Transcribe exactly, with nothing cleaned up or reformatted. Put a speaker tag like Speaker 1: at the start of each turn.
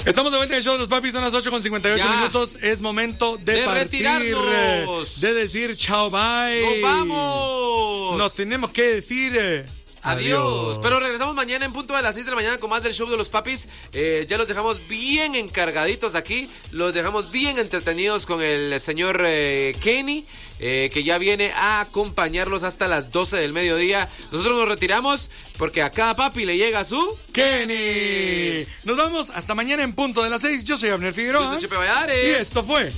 Speaker 1: Estamos de vuelta en el show de los papis, son las ocho con cincuenta y ocho
Speaker 2: Ya.
Speaker 1: minutos. Es momento de,
Speaker 2: De
Speaker 1: partir,
Speaker 2: retirarnos.
Speaker 1: de decir chao, bye.
Speaker 2: ¡Nos vamos!
Speaker 1: Nos tenemos que decir eh,
Speaker 2: Adiós.
Speaker 1: adiós.
Speaker 2: Pero regresamos mañana en punto de las seis de la mañana con más del show de los papis. Eh, ya los dejamos bien encargaditos aquí. Los dejamos bien entretenidos con el señor eh, Kenny, eh, que ya viene a acompañarlos hasta las doce del mediodía. Nosotros nos retiramos porque a cada papi le llega su
Speaker 1: Kenny. Nos vamos hasta mañana en punto de las seis. Yo soy Abner Figueroa.
Speaker 2: Yo soy Chepe Valladares.
Speaker 1: Y esto fue